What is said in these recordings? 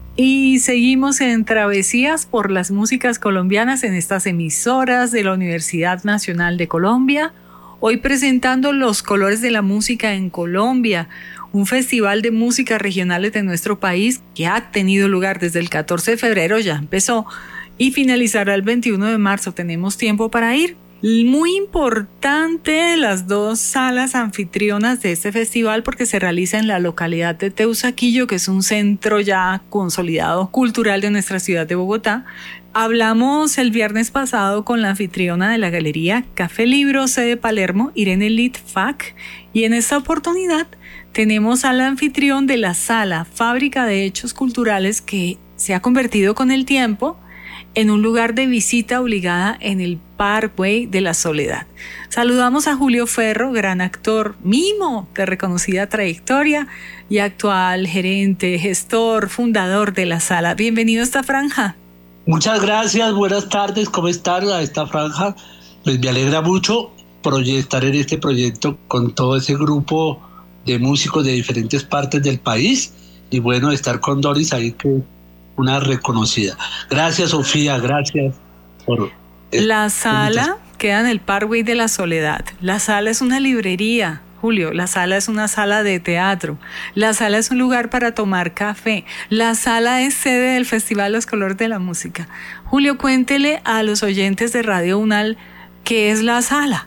Y seguimos en travesías por las músicas colombianas en estas emisoras de la Universidad Nacional de Colombia. Hoy presentando Los Colores de la Música en Colombia, un festival de música regionales de nuestro país que ha tenido lugar desde el 14 de febrero, ya empezó, y finalizará el 21 de marzo. Tenemos tiempo para ir. Muy importante las dos salas anfitrionas de este festival porque se realiza en la localidad de Teusaquillo, que es un centro ya consolidado cultural de nuestra ciudad de Bogotá. Hablamos el viernes pasado con la anfitriona de la galería Café Libro sede Palermo, Irene Litvack, y en esta oportunidad tenemos al anfitrión de la sala Fábrica de Hechos Culturales, que se ha convertido con el tiempo en un lugar de visita obligada en el Parkway de la Soledad. Saludamos a Julio Ferro, gran actor, mimo de reconocida trayectoria y actual gerente, gestor, fundador de la sala. Bienvenido a esta franja. Muchas gracias, buenas tardes, ¿cómo están a esta franja? Pues me alegra mucho estar en este proyecto con todo ese grupo de músicos de diferentes partes del país y bueno, estar con Doris ahí, que una reconocida. Gracias, Sofía, gracias por... La sala queda en el Parkway de la Soledad. La sala es una librería, Julio. La sala es una sala de teatro. La sala es un lugar para tomar café. La sala es sede del Festival Los Colores de la Música. Julio, cuéntele a los oyentes de Radio UNAL qué es la sala.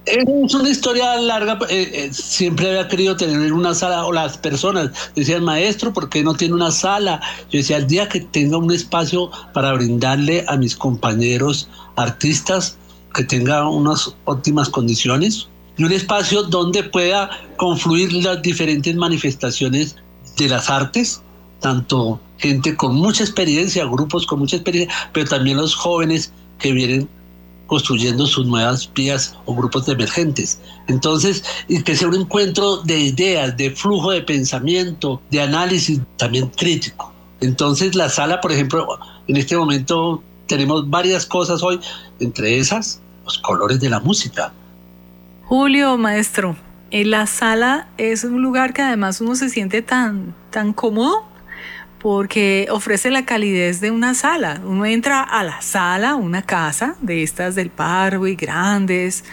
Es una historia larga. Siempre había querido tener una sala, o las personas decían, maestro, ¿por qué no tiene una sala? Yo decía, el día que tenga un espacio para brindarle a mis compañeros artistas, que tenga unas óptimas condiciones y un espacio donde pueda confluir las diferentes manifestaciones de las artes, tanto gente con mucha experiencia, grupos con mucha experiencia, pero también los jóvenes que vienen construyendo sus nuevas vías o grupos emergentes. Entonces, y que sea un encuentro de ideas, de flujo de pensamiento, de análisis también crítico. Entonces, la sala, por ejemplo, en este momento tenemos varias cosas hoy, entre esas, los colores de la música. Julio, maestro, la sala es un lugar que además uno se siente tan cómodo, porque ofrece la calidez de una sala. Uno entra a la sala, una casa de estas del Parkway, grandes,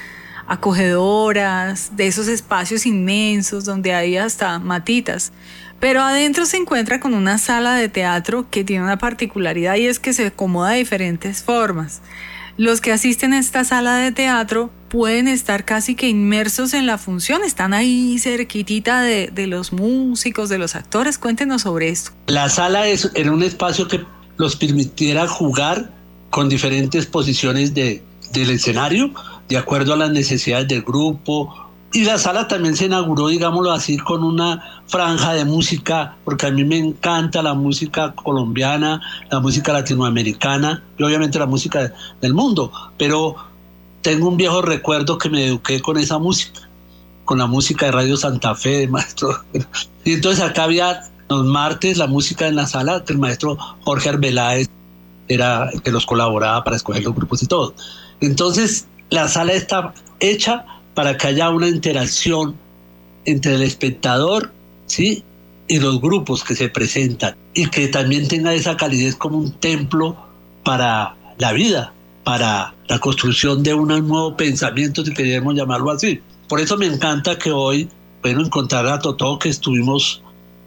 acogedoras, de esos espacios inmensos donde hay hasta matitas. Pero adentro se encuentra con una sala de teatro que tiene una particularidad y es que se acomoda de diferentes formas. Los que asisten a esta sala de teatro pueden estar casi que inmersos en la función, están ahí cerquitita de los músicos, de los actores. Cuéntenos sobre esto. La sala era un espacio que los permitiera jugar con diferentes posiciones del escenario, de acuerdo a las necesidades del grupo. Y la sala también se inauguró, digámoslo así, con una franja de música, porque a mí me encanta la música colombiana, la música latinoamericana y obviamente la música del mundo, pero tengo un viejo recuerdo que me eduqué con esa música, con la música de Radio Santa Fe, de maestro. Y entonces acá había los martes la música en la sala, que el maestro Jorge Arbeláez era el que los colaboraba para escoger los grupos y todo. Entonces la sala está hecha para que haya una interacción entre el espectador, ¿sí?, y los grupos que se presentan, y que también tenga esa calidez como un templo para la vida, para la construcción de un nuevo pensamiento, si queremos llamarlo así. Por eso me encanta que hoy, bueno, encontrar a Totó, que estuvimos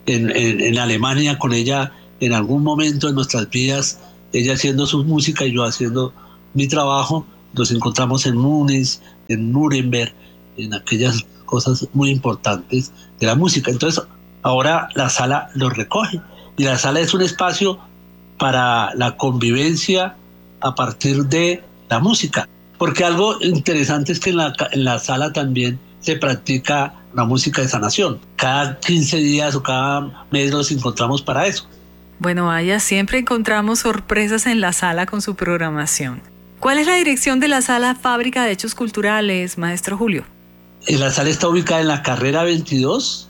en Alemania con ella en algún momento de nuestras vidas, ella haciendo su música y yo haciendo mi trabajo. Nos encontramos en Múnich, en Nuremberg, en aquellas cosas muy importantes de la música. Entonces, ahora la sala lo recoge. Y la sala es un espacio para la convivencia a partir de la música. Porque algo interesante es que en la sala también se practica la música de sanación. Cada 15 días o cada mes nos encontramos para eso. Bueno, vaya, siempre encontramos sorpresas en la sala con su programación. ¿Cuál es la dirección de la sala Fábrica de Hechos Culturales, maestro Julio? La sala está ubicada en la carrera 22,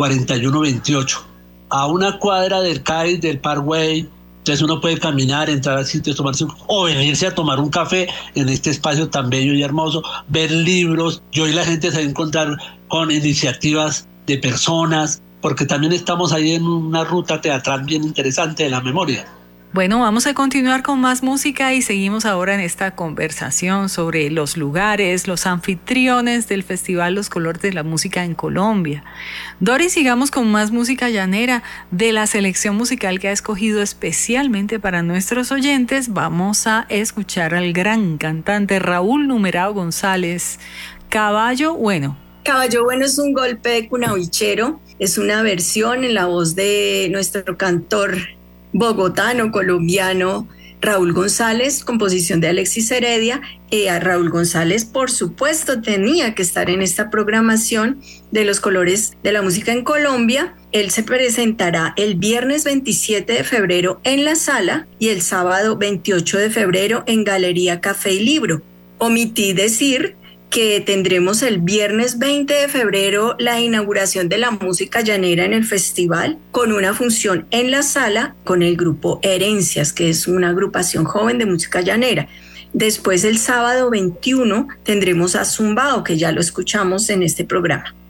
4128, a una cuadra del CAI, del Parkway. Entonces uno puede caminar, entrar a sitios, tomarse o venirse a tomar un café en este espacio tan bello y hermoso, ver libros. Y hoy la gente se va a encontrar con iniciativas de personas porque también estamos ahí en una ruta teatral bien interesante de la memoria. Bueno, vamos a continuar con más música y seguimos ahora en esta conversación sobre los lugares, los anfitriones del Festival Los Colores de la Música en Colombia. Doris, sigamos con más música llanera de la selección musical que ha escogido especialmente para nuestros oyentes. Vamos a escuchar al gran cantante Raúl Numerado González. Caballo Bueno. Caballo Bueno es un golpe de cunavichero, es una versión en la voz de nuestro cantor bogotano, colombiano, Raúl González, composición de Alexis Heredia. A Raúl González, por supuesto, tenía que estar en esta programación de los colores de la música en Colombia. Él se presentará el viernes 27 de febrero en la Sala y el sábado 28 de febrero en Galería Café y Libro. Omití decir que tendremos el viernes 20 de febrero la inauguración de la música llanera en el festival, con una función en la Sala con el grupo Herencias, que es una agrupación joven de música llanera. Después, el sábado 21, tendremos a Zumbao, que ya lo escuchamos en este programa.